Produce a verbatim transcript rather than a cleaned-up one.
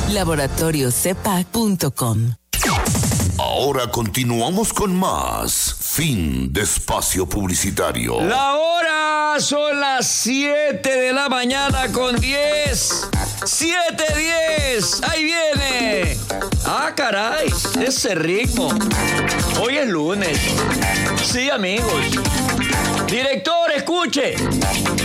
laboratorio cepac punto com. Ahora continuamos con más. Fin de espacio publicitario. La hora son las siete de la mañana con diez. siete diez. Ahí viene. Ah, caray. Ese ritmo. Hoy es lunes. Sí, amigos. Director, escuche.